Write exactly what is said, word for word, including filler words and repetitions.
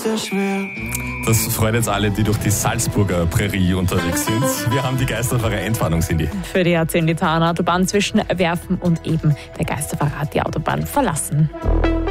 sehr schwer. Das freut jetzt alle, die durch die Salzburger Prärie unterwegs sind. Wir haben die Geisterfahrer Endwarnung, Cindy. Für die A zehn die Tarnautobahn zwischen Werfen und eben der Geisterfahrer hat die Autobahn verlassen.